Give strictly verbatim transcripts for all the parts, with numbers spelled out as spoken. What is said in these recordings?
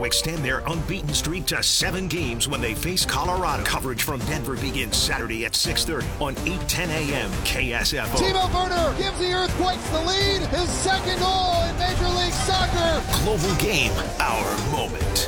to extend their unbeaten streak to seven games when they face Colorado. Coverage from Denver begins Saturday at six thirty on eight ten a.m. K S F O. Timo Werner gives the Earthquakes the lead. His second goal in Major League Soccer. Global Game, our moment.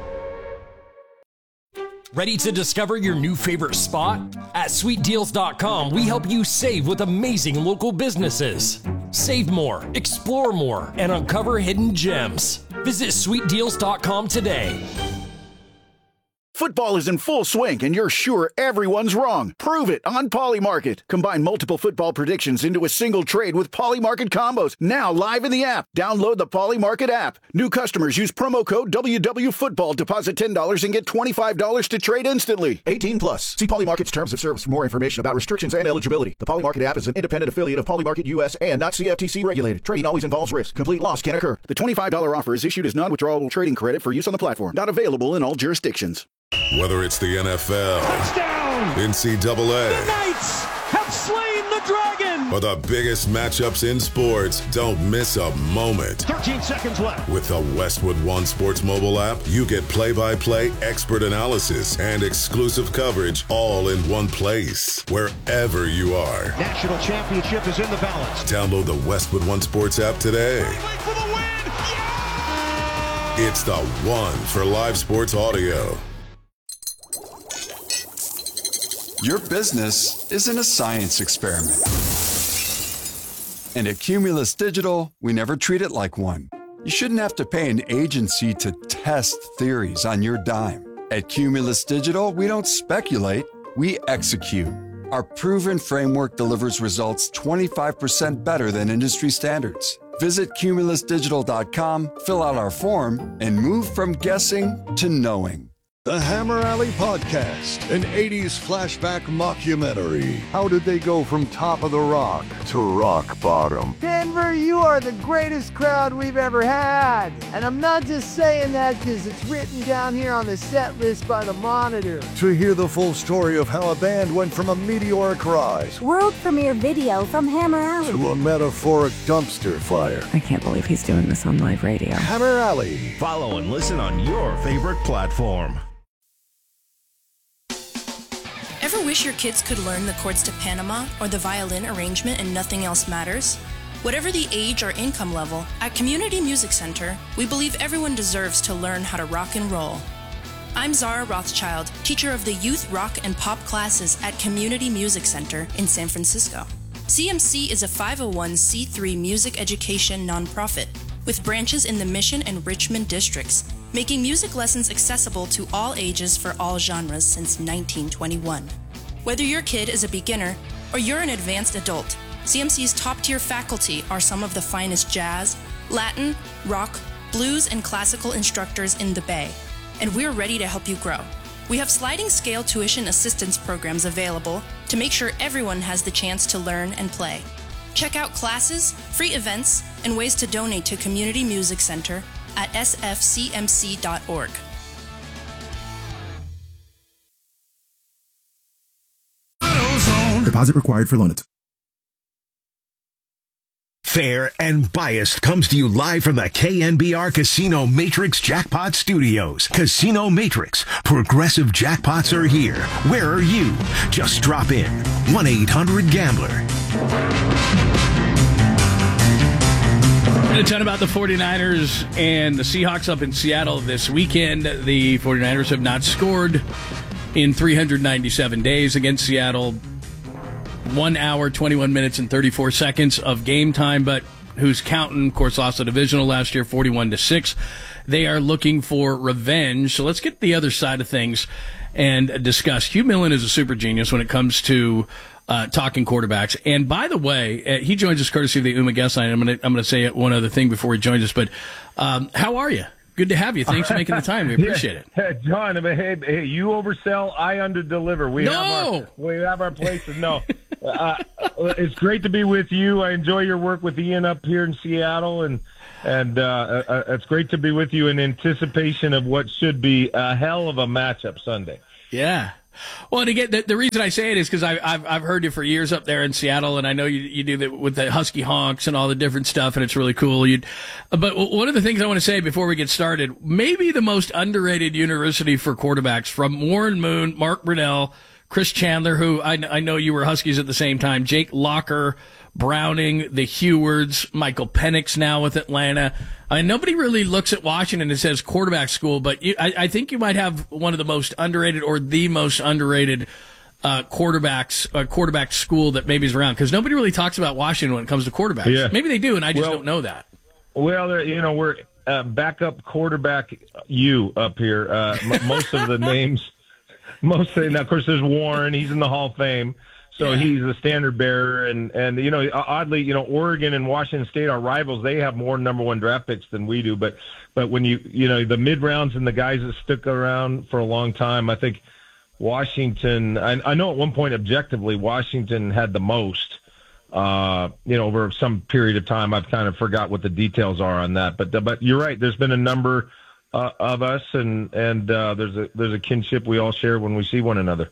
Ready to discover your new favorite spot? At sweet deals dot com, we help you save with amazing local businesses. Save more, explore more, and uncover hidden gems. Visit sweet deals dot com today. Football is in full swing, and you're sure everyone's wrong. Prove it on Polymarket. Combine multiple football predictions into a single trade with Polymarket combos. Now live in the app. Download the Polymarket app. New customers use promo code W W Football. Deposit ten dollars and get twenty-five dollars to trade instantly. eighteen plus. See Polymarket's terms of service for more information about restrictions and eligibility. The Polymarket app is an independent affiliate of Polymarket U S and not C F T C regulated. Trading always involves risk. Complete loss can occur. The twenty-five dollars offer is issued as non-withdrawable trading credit for use on the platform. Not available in all jurisdictions. Whether it's the N F L, touchdown, N C double A, the Knights have slain the dragon, or the biggest matchups in sports, don't miss a moment. thirteen seconds left. With the Westwood One Sports mobile app, you get play-by-play expert analysis and exclusive coverage all in one place, wherever you are. National championship is in the balance. Download the Westwood One Sports app today. For the win. Yeah! It's the one for live sports audio. Your business isn't a science experiment. And at Cumulus Digital, we never treat it like one. You shouldn't have to pay an agency to test theories on your dime. At Cumulus Digital, we don't speculate, we execute. Our proven framework delivers results twenty-five percent better than industry standards. Visit cumulus digital dot com, fill out our form, and move from guessing to knowing. The Hammer Alley Podcast, an eighties flashback mockumentary. How did they go from top of the rock to rock bottom? Denver, you are the greatest crowd we've ever had. And I'm not just saying that because it's written down here on the set list by the Monitor. To hear the full story of how a band went from a meteoric rise, world premiere video from Hammer Alley, to a metaphoric dumpster fire. I can't believe he's doing this on live radio. Hammer Alley. Follow and listen on your favorite platform. Ever wish your kids could learn the chords to Panama or the violin arrangement and nothing else matters? Whatever the age or income level, at Community Music Center, we believe everyone deserves to learn how to rock and roll. I'm Zara Rothschild, teacher of the youth rock and pop classes at Community Music Center in San Francisco. C M C is a five oh one c three music education nonprofit with branches in the Mission and Richmond districts, making music lessons accessible to all ages for all genres since nineteen twenty-one. Whether your kid is a beginner or you're an advanced adult, C M C's top-tier faculty are some of the finest jazz, Latin, rock, blues, and classical instructors in the Bay, and we're ready to help you grow. We have sliding scale tuition assistance programs available to make sure everyone has the chance to learn and play. Check out classes, free events, and ways to donate to Community Music Center at s f c m c dot org. Deposit required for loan. Fair and Biased comes to you live from the K N B R Casino Matrix Jackpot Studios. Casino Matrix. Progressive jackpots are here. Where are you? Just drop in. one eight hundred gambler. A ton about the forty-niners and the Seahawks up in Seattle this weekend. The forty-niners have not scored in three hundred ninety-seven days against Seattle. One hour, twenty-one minutes, and thirty-four seconds of game time, but who's counting? Of course, lost the divisional last year, forty-one to six. They are looking for revenge. So let's get the other side of things and discuss. Hugh Millen is a super genius when it comes to uh, talking quarterbacks. And by the way, uh, he joins us courtesy of the Uma guest line. I'm going to I'm going to say one other thing before he joins us. But um, how are you? Good to have you. Thanks for making the time. We appreciate it. Yeah, John, I mean, hey, hey, you oversell, I underdeliver. We no! have our we have our places. No, uh, it's great to be with you. I enjoy your work with Ian up here in Seattle, and and uh, uh, it's great to be with you in anticipation of what should be a hell of a matchup Sunday. Yeah. Well, and again, the, the reason I say it is because I've I've heard you for years up there in Seattle, and I know you you do that with the Husky honks and all the different stuff, and it's really cool. You, but one of the things I want to say before we get started, maybe the most underrated university for quarterbacks, from Warren Moon, Mark Brunell, Chris Chandler, who I, I know you were Huskies at the same time, Jake Locker, Browning, the Hewards, Michael Penix now with Atlanta. I mean, nobody really looks at Washington and says quarterback school, but you, I, I think you might have one of the most underrated or the most underrated uh, quarterbacks, uh, quarterback school that maybe is around, because nobody really talks about Washington when it comes to quarterbacks. Yeah. Maybe they do, and I just well, don't know that. Well, you know, we're uh, backup quarterback you up here. Uh, m- most of the names, most of, now, of course, there's Warren. He's in the Hall of Fame. So yeah. He's a standard bearer, and, and you know, oddly, you know, Oregon and Washington State, our rivals, they have more number one draft picks than we do. But but when you you know the mid rounds and the guys that stuck around for a long time, I think Washington. I, I know at one point objectively Washington had the most. Uh, you know, over some period of time, I've kind of forgot what the details are on that. But but you're right. There's been a number uh, of us, and and uh, there's a there's a kinship we all share when we see one another.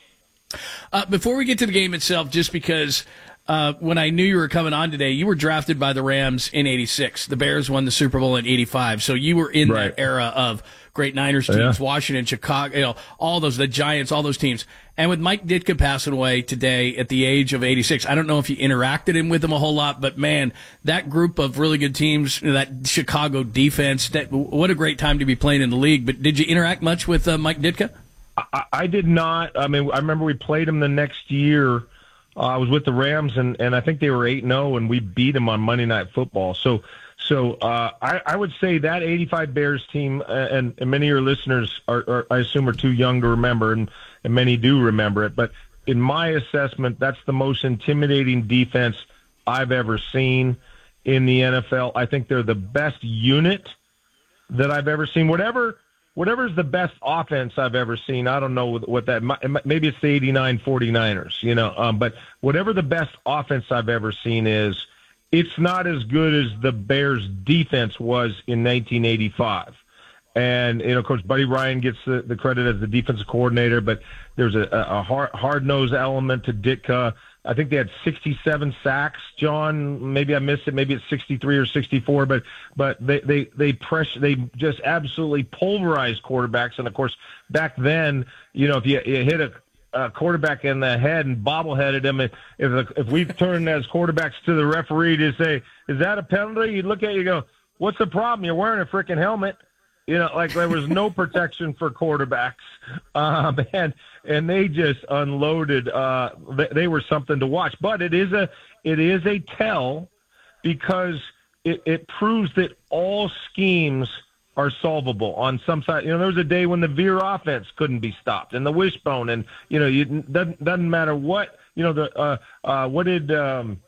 Uh, before we get to the game itself, just because uh, when I knew you were coming on today, you were drafted by the Rams in eighty-six. The Bears won the Super Bowl in eighty-five. So you were in right. that era of great Niners teams, yeah. Washington, Chicago, you know, all those, the Giants, all those teams. And with Mike Ditka passing away today at the age of eighty-six, I don't know if you interacted with him a whole lot, but man, that group of really good teams, that Chicago defense, that what a great time to be playing in the league. But did you interact much with uh, Mike Ditka? I, I did not. I mean, I remember we played them the next year. Uh, I was with the Rams, and, and I think they were eight and oh, and we beat them on Monday Night Football. So, so uh, I, I would say that eighty-five Bears team, uh, and, and many of your listeners are, are, I assume, are too young to remember, and, and many do remember it. But in my assessment, that's the most intimidating defense I've ever seen in the N F L. I think they're the best unit that I've ever seen. Whatever. Whatever's the best offense I've ever seen, I don't know what that – maybe it's the eighty-nine forty-niners, you know. Um, but whatever the best offense I've ever seen is, it's not as good as the Bears' defense was in nineteen eighty-five. And, you know, of course, Buddy Ryan gets the, the credit as the defensive coordinator, but there's a, a hard, hard-nosed element to Ditka. I think they had sixty-seven sacks, John. Maybe I missed it. Maybe it's sixty-three or sixty-four. But but they they they press they just absolutely pulverized quarterbacks. And of course, back then, you know, if you, you hit a, a quarterback in the head and bobbleheaded him, if if we turn as quarterbacks to the referee to say, "Is that a penalty?" You'd look at you and go, "What's the problem? You're wearing a freaking helmet." You know, like there was no protection for quarterbacks, um, and and they just unloaded. Uh, they, they were something to watch. But it is a it is a tell, because it, it proves that all schemes are solvable on some side. You know, there was a day when the veer offense couldn't be stopped, and the wishbone, and you know, you doesn't doesn't matter what you know. The uh, uh, what did um,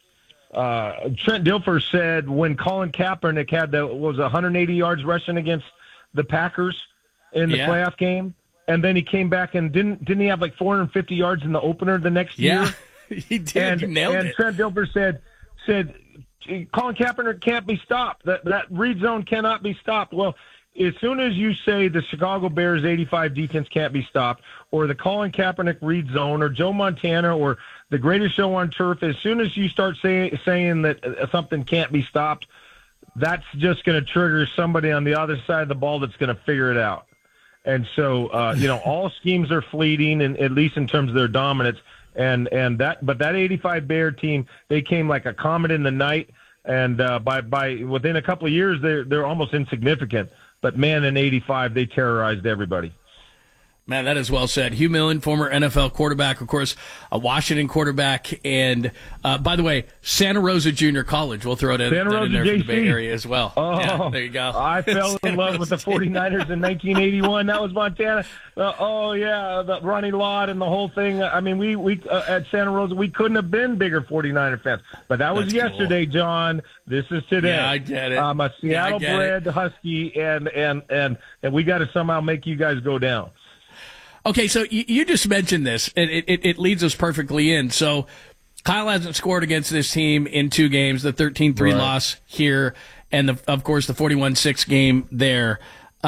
uh, Trent Dilfer said when Colin Kaepernick had the what was it, one hundred eighty yards rushing against the Packers in the yeah. playoff game, and then he came back and didn't didn't he have like four hundred fifty yards in the opener the next yeah, year? he did. And, he nailed and it. Trent Dilfer said said Colin Kaepernick can't be stopped. That that read zone cannot be stopped. Well, as soon as you say the Chicago Bears eighty-five defense can't be stopped, or the Colin Kaepernick read zone, or Joe Montana, or the greatest show on turf, as soon as you start say, saying that something can't be stopped, that's just going to trigger somebody on the other side of the ball that's going to figure it out. And so, uh, you know, all schemes are fleeting, and at least in terms of their dominance. And and that, but that eighty-five Bear team, they came like a comet in the night, and uh, by by within a couple of years, they're they're almost insignificant. But man, in eighty-five, they terrorized everybody. Man, that is well said. Hugh Millen, former N F L quarterback, of course, a Washington quarterback, and uh, by the way, Santa Rosa Junior College. We'll throw that, Santa that Rosa in there J C. for the Bay Area as well. Oh, yeah, there you go. I fell in love with the forty-niners in nineteen eighty-one. That was Montana. Uh, oh yeah, the Ronnie Lott and the whole thing. I mean, we we uh, at Santa Rosa, we couldn't have been bigger forty-niner fans. But that was That's yesterday, cool. John. This is today. Yeah, I get it. I'm a Seattle-bred yeah, Husky, and and and and we got to somehow make you guys go down. Okay, so you, you just mentioned this, and it, it, it leads us perfectly in. So Kyle hasn't scored against this team in two games, the thirteen three right. loss here, and, the, of course, the forty-one six game there. Um,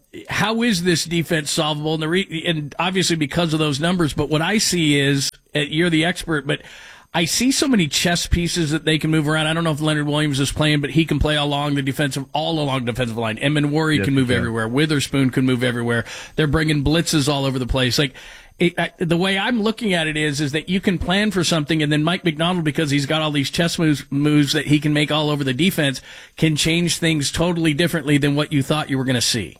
how is this defense solvable? And, the re- and obviously because of those numbers, but what I see is, uh, you're the expert, but I see so many chess pieces that they can move around. I don't know if Leonard Williams is playing, but he can play along the defensive, all along the defensive line. Emanwari yes, can move can. everywhere. Witherspoon can move everywhere. They're bringing blitzes all over the place. Like, it, I, the way I'm looking at it is, is that you can plan for something, and then Mike Macdonald, because he's got all these chess moves, moves that he can make all over the defense, can change things totally differently than what you thought you were going to see.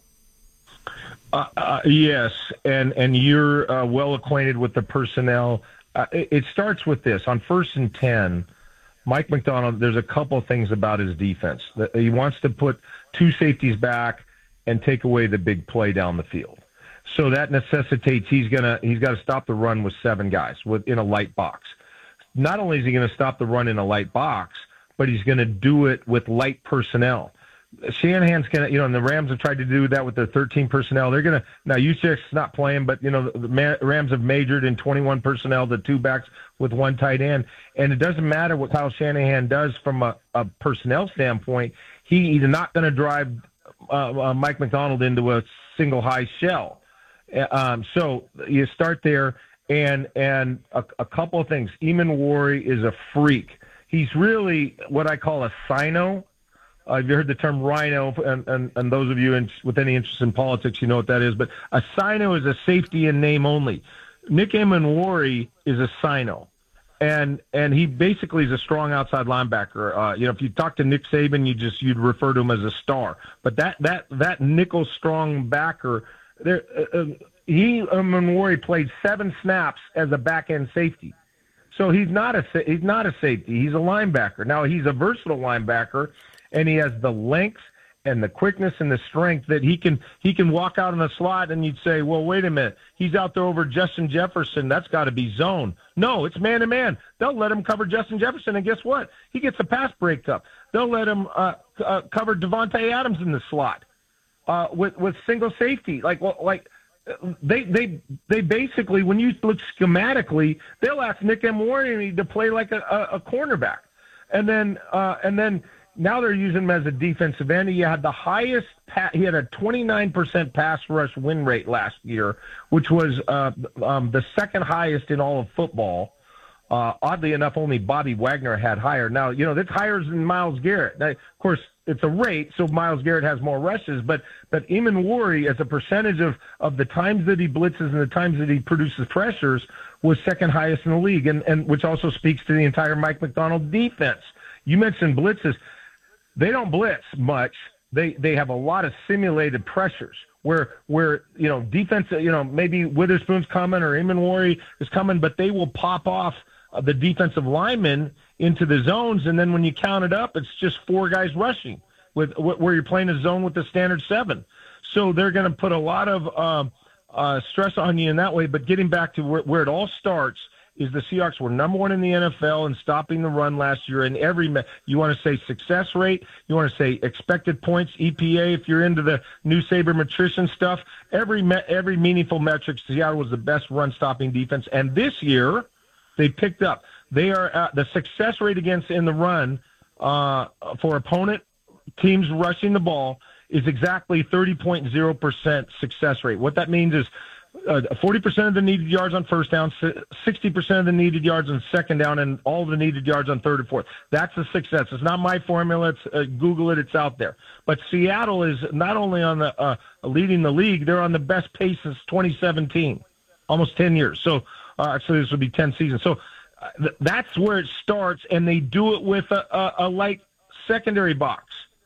Uh, uh, yes, and and you're uh, well acquainted with the personnel. Uh, it, it starts with this. On first and ten, Mike Macdonald, there's a couple of things about his defense. He wants to put two safeties back and take away the big play down the field. So that necessitates he's gonna he's got to stop the run with seven guys with in a light box. Not only is he going to stop the run in a light box, but he's going to do it with light personnel. Shanahan's going to, you know, and the Rams have tried to do that with their thirteen personnel. They're going to, now Juszczyk's not playing, but, you know, the Rams have majored in twenty-one personnel, the two backs with one tight end. And it doesn't matter what Kyle Shanahan does from a, a personnel standpoint. He, he's not going to drive uh, uh, Mike Macdonald into a single high shell. Um, so you start there, and and a, a couple of things. Emanwari is a freak. He's really what I call a cyno. Uh, you've heard the term rhino, and, and, and those of you in, with any interest in politics, you know what that is. But a cyno is a safety in name only. Nick Emanwari is a cyno, and and he basically is a strong outside linebacker. Uh, you know, if you talk to Nick Saban, you just you'd refer to him as a star. But that that that nickel strong backer, there, uh, he Emanwari played seven snaps as a back end safety. So he's not a he's not a safety. He's a linebacker. Now he's a versatile linebacker. And he has the length and the quickness and the strength that he can he can walk out in the slot, and you'd say, well, wait a minute, he's out there over Justin Jefferson. That's got to be zone. No, it's man to man. They'll let him cover Justin Jefferson, and guess what? He gets a pass breakup. They'll let him uh, uh, cover Devontae Adams in the slot uh, with with single safety. Like well, like they they they basically, when you look schematically, they'll ask Nick Emanwari to play like a, a, a cornerback, and then uh, and then. Now they're using him as a defensive end. He had the highest – he had a twenty-nine percent pass rush win rate last year, which was uh, um, the second highest in all of football. Uh, oddly enough, only Bobby Wagner had higher. Now, you know, that's higher than Myles Garrett. Now, of course, it's a rate, so Myles Garrett has more rushes. But but Emanwari, as a percentage of, of the times that he blitzes and the times that he produces pressures, was second highest in the league, and, and which also speaks to the entire Mike Macdonald defense. You mentioned blitzes. They don't blitz much. They they have a lot of simulated pressures where where you know defense you know maybe Witherspoon's coming or Emanwari is coming, but they will pop off uh, the defensive linemen into the zones, and then when you count it up, it's just four guys rushing with where you're playing a zone with the standard seven. So they're going to put a lot of um, uh, stress on you in that way. But getting back to where, where it all starts. Is the Seahawks were number one in the N F L in stopping the run last year. In every me- you want to say success rate, you want to say expected points, E P A. If you're into the new sabermetrician stuff, every me- every meaningful metric, Seattle was the best run stopping defense. And this year, they picked up. They are uh, the success rate against in the run uh, for opponent teams rushing the ball is exactly thirty point zero percent success rate. What that means is. Uh, forty percent of the needed yards on first down, sixty percent of the needed yards on second down, and all the needed yards on third and fourth. That's a success. It's not my formula. It's uh, Google it. It's out there. But Seattle is not only on the uh, leading the league, they're on the best pace since twenty seventeen, almost ten years. So uh, actually, this would be ten seasons. So uh, th- that's where it starts, and they do it with a, a, a light secondary box.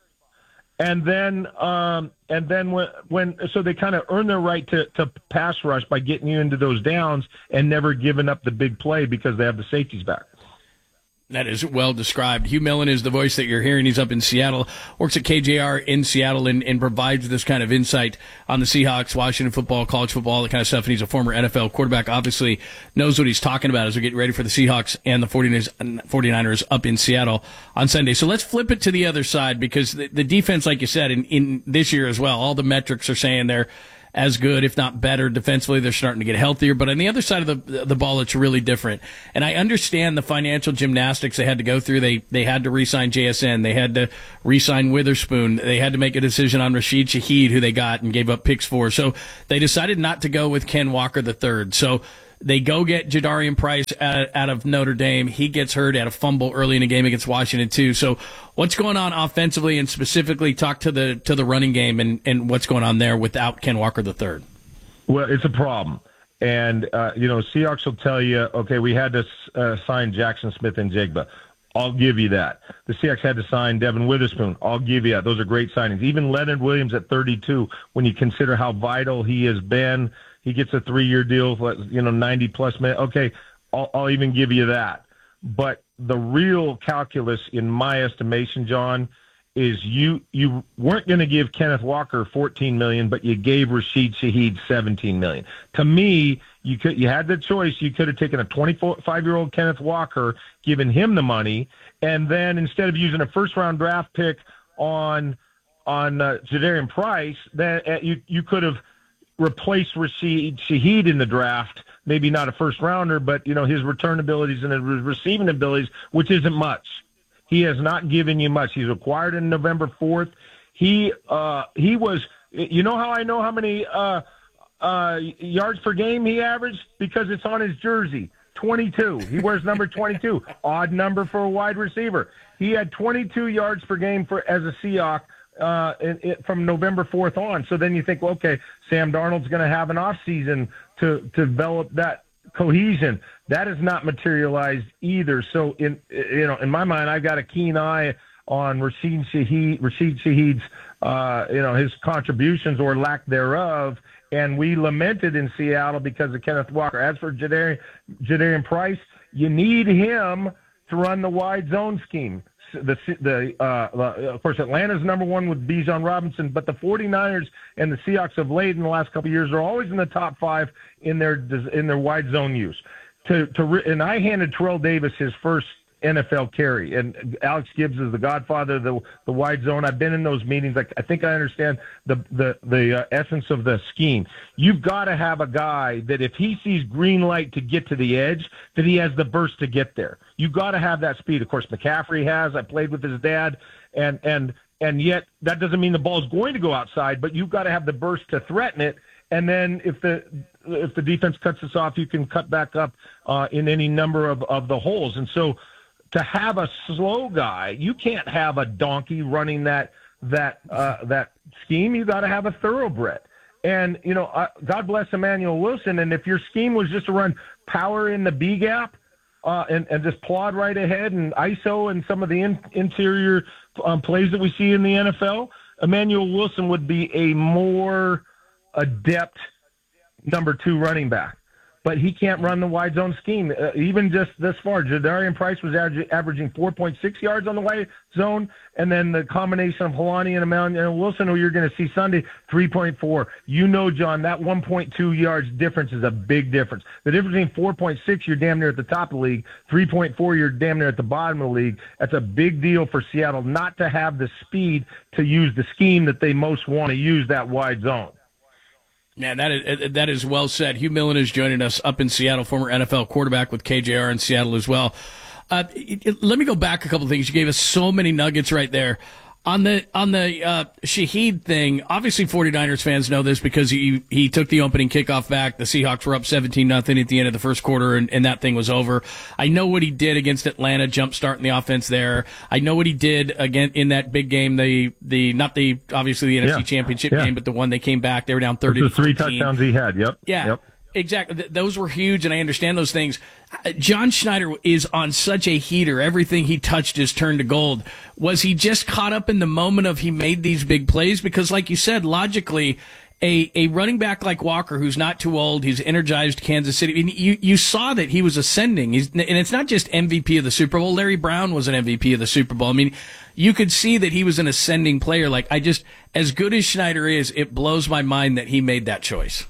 And then, um, and then when, when so they kind of earn their right to, to pass rush by getting you into those downs and never giving up the big play because they have the safeties back. That is well described. Hugh Millen is the voice that you're hearing. He's up in Seattle, works at K J R in Seattle, and, and provides this kind of insight on the Seahawks, Washington football, college football, that kind of stuff. And he's a former N F L quarterback, obviously knows what he's talking about as we get ready for the Seahawks and the 49ers up in Seattle on Sunday. So let's flip it to the other side, because the, the defense, like you said, in, in this year as well, all the metrics are saying they're as good, if not better, defensively. They're starting to get healthier. But on the other side of the the ball, it's really different. And I understand the financial gymnastics they had to go through. They they had to re-sign J S N. They had to re-sign Witherspoon. They had to make a decision on Rashid Shaheed, who they got and gave up picks for. So they decided not to go with Ken Walker the third. So they go get Jadarian Price out, out of Notre Dame. He gets hurt at a fumble early in the game against Washington too. So what's going on offensively, and specifically talk to the to the running game and, and what's going on there without Ken Walker the third? Well, it's a problem. And, uh, you know, Seahawks will tell you, okay, we had to uh, sign Jackson Smith and Jigba. I'll give you that. The Seahawks had to sign Devin Witherspoon. I'll give you that. Those are great signings. Even Leonard Williams at thirty-two, when you consider how vital he has been, he gets a three-year deal, you know, ninety-plus minutes. Okay, I'll, I'll even give you that. But the real calculus, in my estimation, John, is you you weren't going to give Kenneth Walker fourteen million dollars, but you gave Rashid Shaheed seventeen million dollars. To me, you could you had the choice. You could have taken a twenty-five-year-old Kenneth Walker, given him the money, and then instead of using a first-round draft pick on on uh, Jadarian Price, then uh, you you could have replaced Rashid Shaheed in the draft. Maybe not a first-rounder, but you know his return abilities and his receiving abilities, which isn't much. He has not given you much. He's acquired on November fourth. He uh, he was. You know how I know how many uh, uh, yards per game he averaged? Because it's on his jersey, twenty-two. He wears number twenty-two. Odd number for a wide receiver. He had twenty-two yards per game for as a Seahawk uh, it, it, from November fourth on. So then you think, well, okay, Sam Darnold's going to have an off season to, to develop that cohesion. That has not materialized either. So in you know, in my mind, I've got a keen eye on Rashid Shaheed, Rashid Shaheed's uh, you know his contributions or lack thereof, and we lamented in Seattle because of Kenneth Walker. As for Jadarian, Jadarian Price, you need him to run the wide zone scheme. The, the, uh, the of course, Atlanta's number one with Bijan Robinson, but the 49ers and the Seahawks of late in the last couple of years are always in the top five in their in their wide zone use. To to and I handed Terrell Davis his first N F L carry, and Alex Gibbs is the godfather of the the wide zone. I've been in those meetings. I, I think I understand the the the uh, essence of the scheme. You've got to have a guy that if he sees green light to get to the edge, that he has the burst to get there. You've got to have that speed. Of course, McCaffrey has. I played with his dad, and and and yet that doesn't mean the ball's going to go outside, but you've got to have the burst to threaten it. And then if the if the defense cuts us off, you can cut back up uh, in any number of, of the holes. And so to have a slow guy, you can't have a donkey running that that uh, that scheme. You got to have a thoroughbred. And you know, uh, God bless Emmanuel Wilson. And if your scheme was just to run power in the B gap uh, and and just plod right ahead and I S O and some of the in, interior um, plays that we see in the N F L, Emmanuel Wilson would be a more adept number two running back. But he can't run the wide zone scheme. Uh, even just this far, Jadarian Price was aver- averaging four point six yards on the wide zone, and then the combination of Helani and Emmanuel Wilson, who you're going to see Sunday, three point four. You know, John, that one point two yards difference is a big difference. The difference between four point six, you're damn near at the top of the league, three point four, you're damn near at the bottom of the league. That's a big deal for Seattle not to have the speed to use the scheme that they most want to use, that wide zone. Yeah, that is, that is well said. Hugh Millen is joining us up in Seattle, former N F L quarterback with K J R in Seattle as well. Uh, it, it, let me go back a couple of things. You gave us so many nuggets right there. On the on the uh, Shaheed thing, obviously 49ers fans know this because he he took the opening kickoff back. The Seahawks were up seventeen nothing at the end of the first quarter, and, and that thing was over. I know what he did against Atlanta, jump starting the offense there. I know what he did again in that big game, the the not the obviously the N F C yeah. Championship yeah. game, but the one they came back. They were down thirty. The three touchdowns he had. Yep. Yeah. Yep. Exactly. Th- those were huge, and I understand those things. Uh, John Schneider is on such a heater. Everything he touched is turned to gold. Was he just caught up in the moment of he made these big plays? Because, like you said, logically, a, a running back like Walker, who's not too old, he's energized Kansas City. I mean, you, you saw that he was ascending. He's, and it's not just M V P of the Super Bowl. Larry Brown was an M V P of the Super Bowl. I mean, you could see that he was an ascending player. Like, I just, as good as Schneider is, it blows my mind that he made that choice.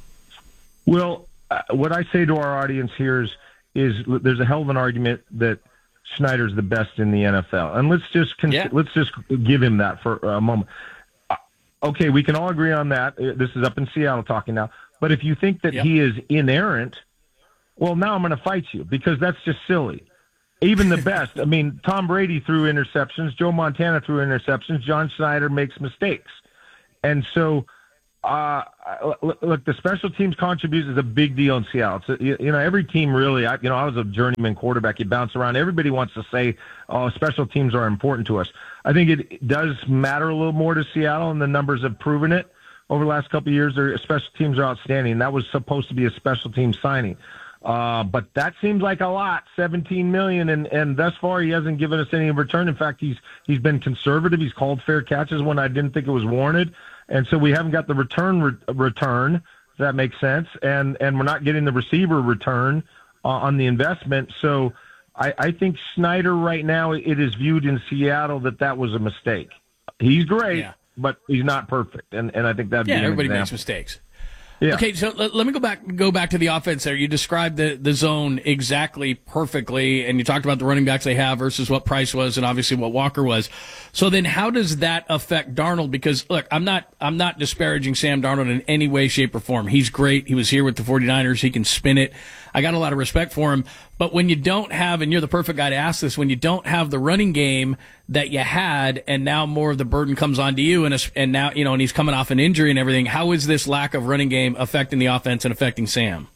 Well, Uh, what I say to our audience here is, is there's a hell of an argument that Schneider's the best in the N F L, and let's just con- yeah. let's just give him that for a moment. okay, we can all agree on that. This is up in Seattle talking now. But if you think that yep. he is inerrant, well, now I'm going to fight you because that's just silly. Even the best. I mean, Tom Brady threw interceptions. Joe Montana threw interceptions. John Schneider makes mistakes. And so, uh, look, the special teams contribution is a big deal in Seattle. So, you, you know, every team really, I, you know, I was a journeyman quarterback. You bounce around. Everybody wants to say, oh, special teams are important to us. I think it does matter a little more to Seattle, and the numbers have proven it over the last couple of years. Their special teams are outstanding. That was supposed to be a special team signing. Uh, but that seems like a lot, seventeen million dollars, and, and thus far he hasn't given us any return. In fact, he's he's been conservative. He's called fair catches when I didn't think it was warranted, and so we haven't got the return re- return. If that makes sense, and and we're not getting the receiver return uh, on the investment. So I, I think Schneider right now, it is viewed in Seattle that that was a mistake. He's great, yeah. but he's not perfect, and and I think that yeah, be an everybody example. makes mistakes. Yeah. Okay, so let, let me go back go back to the offense there. You described the, the zone exactly perfectly, and you talked about the running backs they have versus what Price was and obviously what Walker was. So then how does that affect Darnold? Because, look, I'm not I'm not disparaging Sam Darnold in any way, shape, or form. He's great. He was here with the 49ers. He can spin it. I got a lot of respect for him. But when you don't have, and you're the perfect guy to ask this, when you don't have the running game that you had, and now more of the burden comes onto you, and and now, you know, and he's coming off an injury and everything, how is this lack of running game affecting the offense and affecting Sam?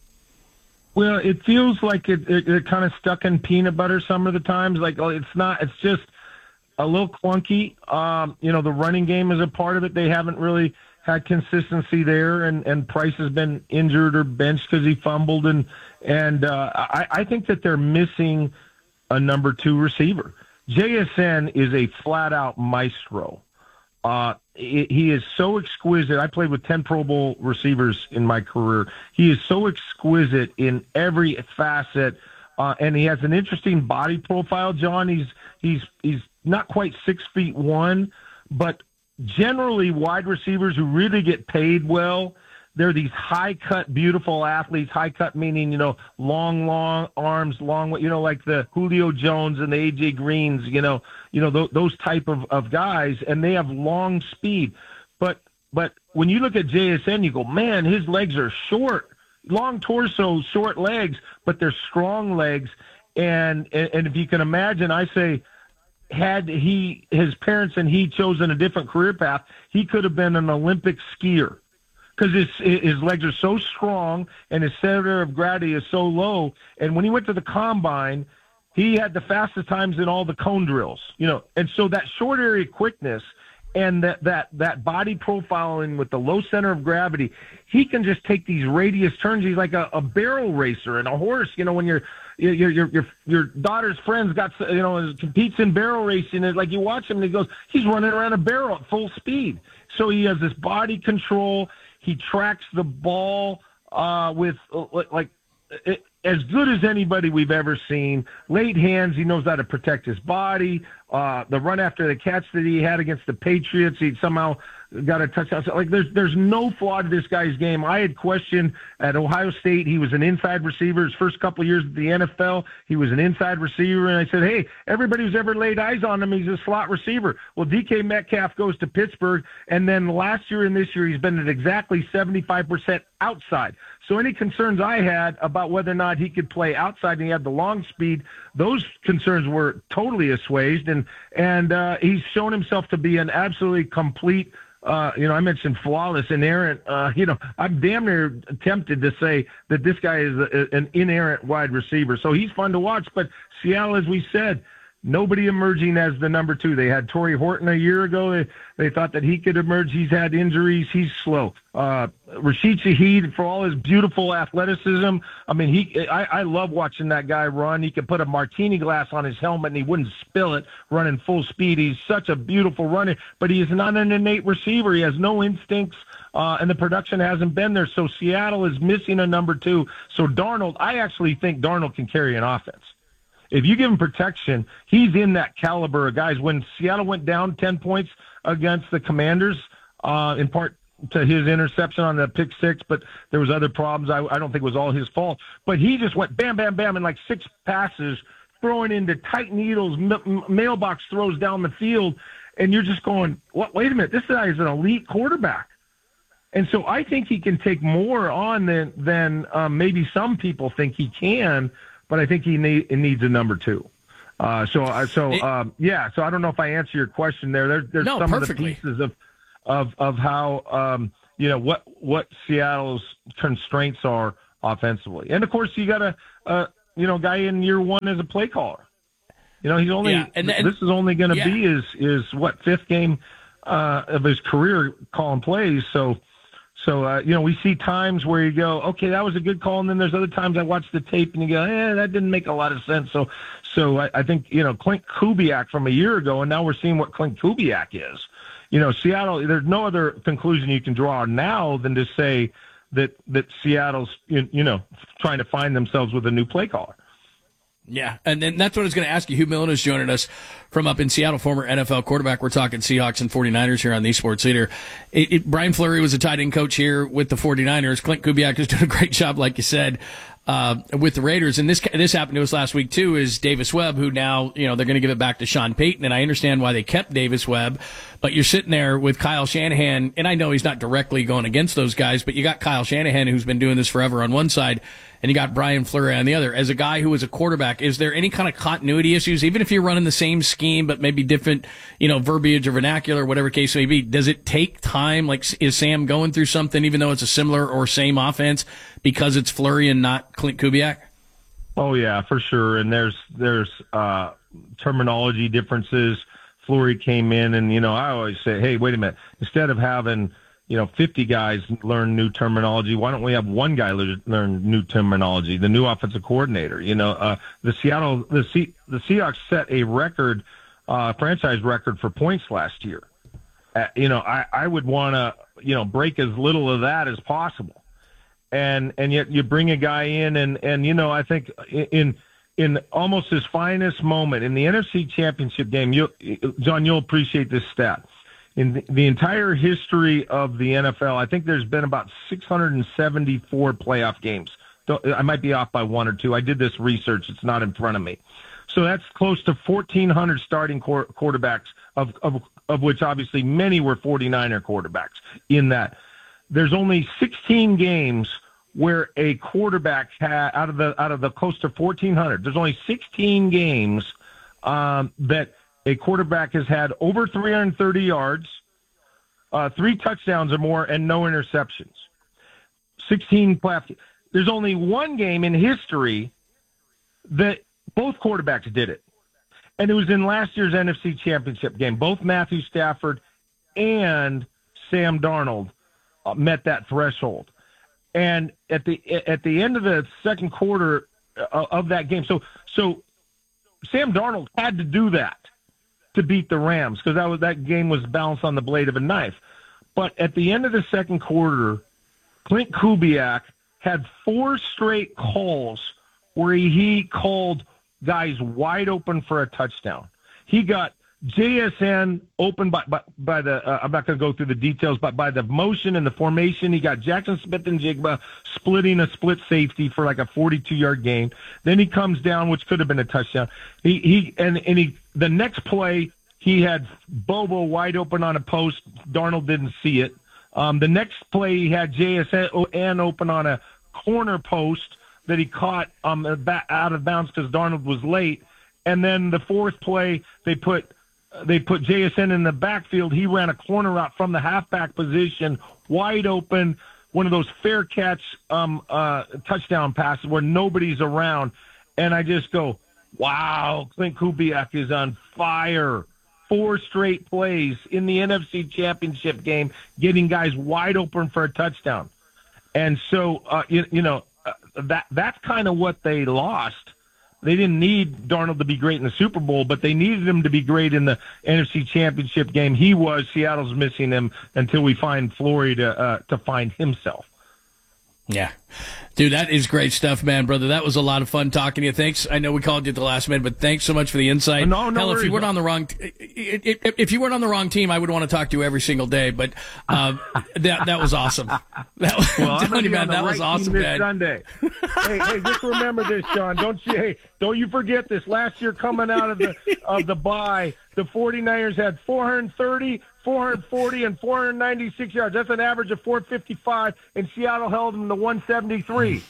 Well, it feels like it, it, it kind of stuck in peanut butter some of the times. Like, it's not, it's just a little clunky. Um, you know, the running game is a part of it. They haven't really had consistency there, and, and Price has been injured or benched because he fumbled, and and uh, I, I think that they're missing a number two receiver. J S N is a flat-out maestro. Uh, he is so exquisite. I played with ten Pro Bowl receivers in my career. He is so exquisite in every facet, uh, and he has an interesting body profile, John. He's he's he's not quite six feet one, but generally wide receivers who really get paid well, they're these high-cut, beautiful athletes. High-cut meaning, you know, long, long arms, long, you know, like the Julio Jones and the A J Greens, you know, you know, th- those type of, of guys, and they have long speed. But but when you look at J S N, you go, man, his legs are short, long torso, short legs, but they're strong legs. And and, and if you can imagine, I say, had he, his parents and he chosen a different career path, he could have been an Olympic skier. Because his his legs are so strong and his center of gravity is so low. And when he went to the combine, he had the fastest times in all the cone drills. You know, and so that short area quickness and that that that body profiling with the low center of gravity, he can just take these radius turns. He's like a, a barrel racer and a horse. You know, when you're your your your your daughter's friends got, you know, competes in barrel racing, and like you watch him and he goes, he's running around a barrel at full speed. So he has this body control. He tracks the ball uh, with uh, like it, as good as anybody we've ever seen. Late hands, he knows how to protect his body. Uh, the run after the catch that he had against the Patriots, he somehow got a touchdown. So, like, there's there's no flaw to this guy's game. I had questioned at Ohio State. He was an inside receiver. His first couple of years at the N F L, he was an inside receiver. And I said, hey, everybody who's ever laid eyes on him, he's a slot receiver. Well, D K Metcalf goes to Pittsburgh, and then last year and this year, he's been at exactly seventy-five percent outside. So any concerns I had about whether or not he could play outside and he had the long speed, those concerns were totally assuaged. And, and uh, he's shown himself to be an absolutely complete Uh, you know, I mentioned flawless, inerrant. Uh, you know, I'm damn near tempted to say that this guy is a, an inerrant wide receiver. So he's fun to watch. But Seattle, as we said, nobody emerging as the number two. They had Torrey Horton a year ago. They, they thought that he could emerge. He's had injuries. He's slow. Uh, Rashid Shaheed, for all his beautiful athleticism, I mean, he. I, I love watching that guy run. He could put a martini glass on his helmet and he wouldn't spill it running full speed. He's such a beautiful runner, but he is not an innate receiver. He has no instincts, uh, and the production hasn't been there. So Seattle is missing a number two. So Darnold, I actually think Darnold can carry an offense. If you give him protection, he's in that caliber of guys. When Seattle went down ten points against the Commanders, uh, in part to his interception on the pick six, but there was other problems. I, I don't think it was all his fault. But he just went bam, bam, bam in like six passes, throwing into tight needles, m- mailbox throws down the field. and you're just going, what? Wait a minute, this guy is an elite quarterback. And so I think he can take more on than than um, maybe some people think he can, but I think he, need, he needs a number two. Uh, so uh, so um, yeah. So I don't know if I answer your question there. there there's no, some perfectly. of the pieces of of of how um, you know what what Seattle's constraints are offensively, and of course you got a uh, you know guy in year one as a play caller. You know he's only yeah, and, and, this is only going to yeah. be his is what fifth game uh, of his career calling plays. So. So, uh, you know, we see times where you go, okay, that was a good call. And then there's other times I watch the tape and you go, eh, that didn't make a lot of sense. So, so I, I think, you know, Clint Kubiak from a year ago, and now we're seeing what Clint Kubiak is. You know, Seattle, there's no other conclusion you can draw now than to say that, that Seattle's, you, you know, trying to find themselves with a new play caller. Yeah, and then that's what I was going to ask you. Hugh Millen is joining us from up in Seattle, former N F L quarterback. We're talking Seahawks and 49ers here on the Sports Leader. It, it, Brian Fleury was a tight end coach here with the 49ers. Clint Kubiak has done a great job, like you said, uh, with the Raiders. And this this happened to us last week, too, is Davis Webb, who now, you know, they're going to give it back to Sean Payton. And I understand why they kept Davis Webb. But you're sitting there with Kyle Shanahan, and I know he's not directly going against those guys, but you got Kyle Shanahan, who's been doing this forever on one side, and you got Brian Fleury on the other. As a guy who was a quarterback, is there any kind of continuity issues, even if you're running the same scheme but maybe different, you know, verbiage or vernacular, whatever case may be? Does it take time? Like, is Sam going through something, even though it's a similar or same offense, because it's Fleury and not Clint Kubiak? Oh yeah, for sure. And there's there's uh, terminology differences. Fleury came in, and you know, I always say, hey, wait a minute. Instead of having you know, fifty guys learn new terminology, why don't we have one guy learn new terminology, the new offensive coordinator? You know, uh, the Seattle, the C, the Seahawks set a record, uh, franchise record for points last year. Uh, you know, I, I would want to, you know, break as little of that as possible. And, and yet you bring a guy in and, and, you know, I think in, in almost his finest moment in the N F C Championship game, you, John, you'll appreciate this stat. In the, the entire history of the N F L, I think there's been about six hundred seventy-four playoff games. I might be off by one or two. I did this research. It's not in front of me. So that's close to fourteen hundred starting qu- quarterbacks, of, of of which obviously many were 49er quarterbacks in that. There's only sixteen games where a quarterback had, out of the out of the close to fourteen hundred, there's only sixteen games um, that a quarterback has had over three hundred thirty yards, uh, three touchdowns or more, and no interceptions. sixteen playoff. There's only one game in history that both quarterbacks did it, and it was in last year's N F C Championship game. Both Matthew Stafford and Sam Darnold uh, met that threshold. And at the at the end of the second quarter uh, of that game, so so Sam Darnold had to do that to beat the Rams, because that was that game was balanced on the blade of a knife. But at the end of the second quarter, Clint Kubiak had four straight calls where he, he called guys wide open for a touchdown. He got J S N open by by, by the uh, I'm not going to go through the details, but by the motion and the formation, he got Jackson Smith-Njigba splitting a split safety for like a forty-two-yard gain. Then he comes down, which could have been a touchdown. He he and and he the next play he had Bobo wide open on a post. Darnold didn't see it. Um, the next play he had J S N open on a corner post that he caught um out of bounds because Darnold was late. And then the fourth play they put. They put J S N in the backfield. He ran a corner route from the halfback position, wide open, one of those fair catch um, uh, touchdown passes where nobody's around. And I just go, wow, Clint Kubiak is on fire. Four straight plays in the N F C Championship game, getting guys wide open for a touchdown. And so, uh, you, you know, uh, that that's kind of what they lost. They didn't need Darnold to be great in the Super Bowl, but they needed him to be great in the N F C Championship game. He was. Seattle's missing him until we find Fleury to uh, to find himself. Yeah. Dude, that is great stuff, man, brother. That was a lot of fun talking to you. Thanks. I know we called you at the last minute, but thanks so much for the insight. No, no Hell, worries. if you weren't on the wrong, t- if you weren't on the wrong team, I would want to talk to you every single day. But uh, that that was awesome. That was, well, I'm telling you, man, that right was awesome, this man. Sunday. hey, hey, just remember this, John. Don't you? Hey, don't you forget this. Last year, coming out of the of the bye, the 49ers had four thirty, four forty, and four ninety-six yards. That's an average of four fifty-five, and Seattle held them to one seventy-three.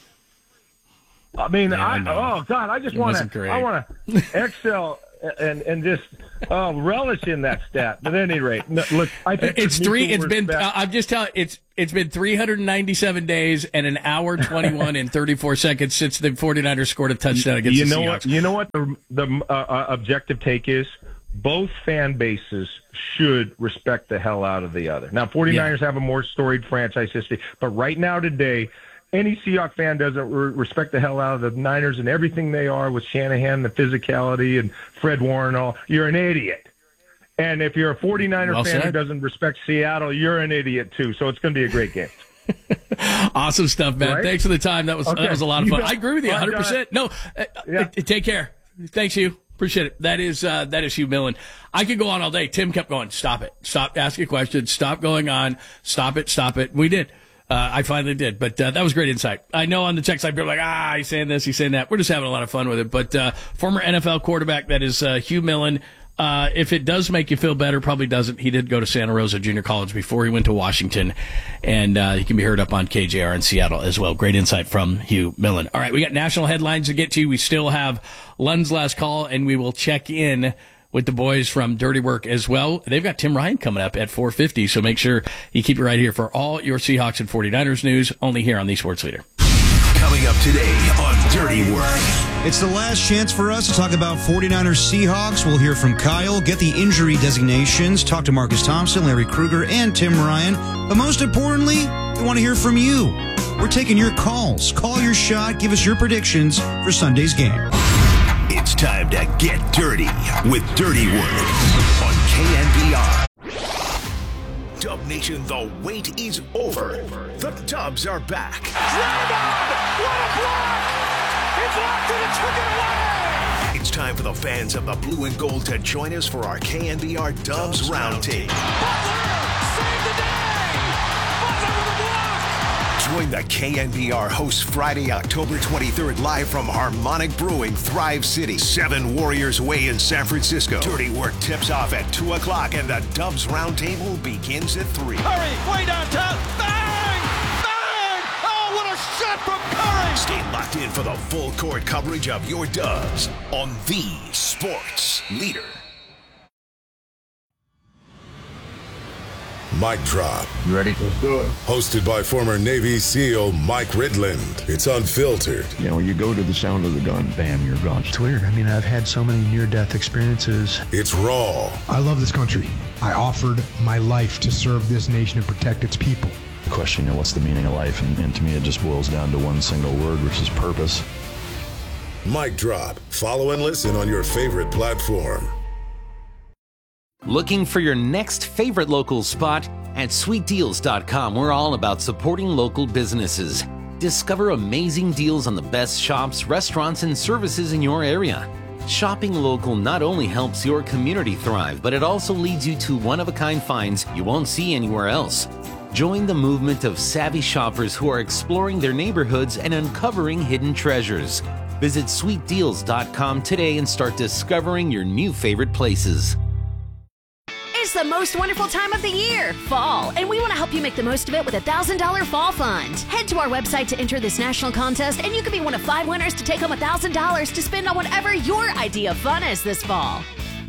I mean, yeah, I, I oh God, I just want to, I want to excel and and just uh, relish in that stat. But at any rate, no, look, I think it's three. It's been. Respect. Uh, I'm just telling. It's it's been three hundred ninety-seven days and an hour twenty-one and thirty-four seconds since the 49ers scored a touchdown against you the know Seahawks. What, you know what the the uh, uh, objective take is? Both fan bases should respect the hell out of the other. Now, 49ers yeah. have a more storied franchise history, but right now today, any Seahawks fan doesn't re- respect the hell out of the Niners and everything they are with Shanahan, the physicality, and Fred Warren. All you're an idiot. And if you're a 49er well fan said. who doesn't respect Seattle, you're an idiot too. So it's going to be a great game. Awesome stuff, man. Right? Thanks for the time. That was Okay. that was a lot of You fun. bet. I agree with you one hundred percent. No, uh, Yeah. uh, take care. Thanks, you. Appreciate it. That is uh, that is Hugh Millen. I could go on all day. Tim kept going. Stop it. Stop asking questions. Stop going on. Stop it. Stop it. We did. Uh, I finally did. But uh, that was great insight. I know on the text side, people are like, ah, he's saying this, he's saying that. We're just having a lot of fun with it. But uh, former N F L quarterback, that is uh, Hugh Millen. Uh, if it does make you feel better, probably doesn't. He did go to Santa Rosa Junior College before he went to Washington, and uh, he can be heard up on K J R in Seattle as well. Great insight from Hugh Millen. All right, we got national headlines to get to. We still have Lund's last call, and we will check in with the boys from Dirty Work as well. They've got Tim Ryan coming up at four fifty, so make sure you keep it right here for all your Seahawks and 49ers news, only here on the Sports Leader. Coming up today on Dirty Work. It's the last chance for us to talk about 49ers Seahawks. We'll hear from Kyle, get the injury designations, talk to Marcus Thompson, Larry Krueger, and Tim Ryan. But most importantly, we want to hear from you. We're taking your calls. Call your shot. Give us your predictions for Sunday's game. It's time to get dirty with Dirty Work on K N B R. Dub Nation, the wait is over. The Dubs are back. Draymond! What a block! He blocked it and took it away! It's time for the fans of the blue and gold to join us for our K N B R Dubs, Dubs Roundtable. Butler saved the day! Butler with a block! Join the K N B R hosts Friday, October twenty-third, live from Harmonic Brewing, Thrive City, seven Warriors Way in San Francisco. Dirty Work tips off at two o'clock, and the Dubs Roundtable begins at three. Curry, way downtown, bang! Bang! Oh, what a shot from Curry! Stay locked in for the full court coverage of your Dubs on the Sports Leader. Mic Drop. You ready? Let's do it. Hosted by former Navy SEAL Mike Ridland. It's unfiltered. You know, when you go to the sound of the gun, bam, you're gone. It's weird. I mean, I've had so many near-death experiences. It's raw. I love this country. I offered my life to serve this nation and protect its people. The question, you know, what's the meaning of life? And, and to me, it just boils down to one single word, which is purpose. Mic Drop. Follow and listen on your favorite platform. Looking for your next favorite local spot? At sweet deals dot com, we're all about supporting local businesses. Discover amazing deals on the best shops, restaurants, and services in your area. Shopping local not only helps your community thrive, but it also leads you to one-of-a-kind finds you won't see anywhere else. Join the movement of savvy shoppers who are exploring their neighborhoods and uncovering hidden treasures. Visit sweet deals dot com today and start discovering your new favorite places. It's the most wonderful time of the year, fall, and we want to help you make the most of it with a one thousand dollars Fall Fund. Head to our website to enter this national contest, and you could be one of five winners to take home one thousand dollars to spend on whatever your idea of fun is this fall.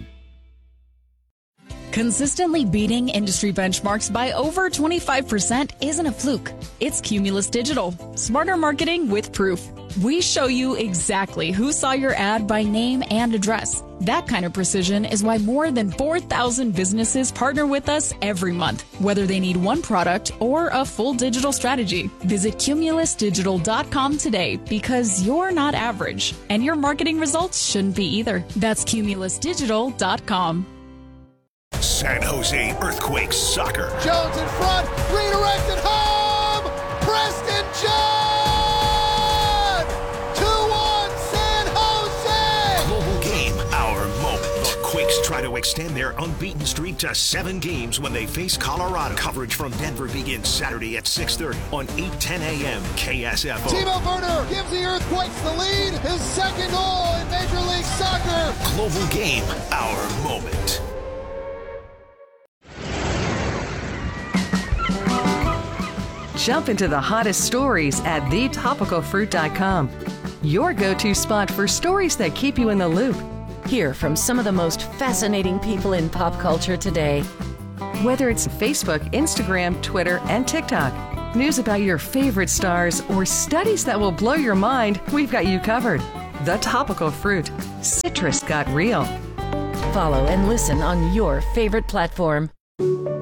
Consistently beating industry benchmarks by over twenty-five percent isn't a fluke. It's Cumulus Digital. Smarter marketing with proof. We show you exactly who saw your ad by name and address. That kind of precision is why more than four thousand businesses partner with us every month, whether they need one product or a full digital strategy. Visit cumulus digital dot com today, because you're not average, and your marketing results shouldn't be either. That's cumulus digital dot com. San Jose Earthquakes Soccer. Jones in front, redirected home! Preston Jones! Bucks try to extend their unbeaten streak to seven games when they face Colorado. Coverage from Denver begins Saturday at six thirty on eight ten a.m. K S F O. Timo Werner gives the Earthquakes the lead. His second goal in Major League Soccer. Global Game, our moment. Jump into the hottest stories at the topical fruit dot com. Your go-to spot for stories that keep you in the loop. Hear from some of the most fascinating people in pop culture today. Whether it's Facebook, Instagram, Twitter, and TikTok, news about your favorite stars, or studies that will blow your mind, we've got you covered. The Topical Fruit. Citrus got real. Follow and listen on your favorite platform.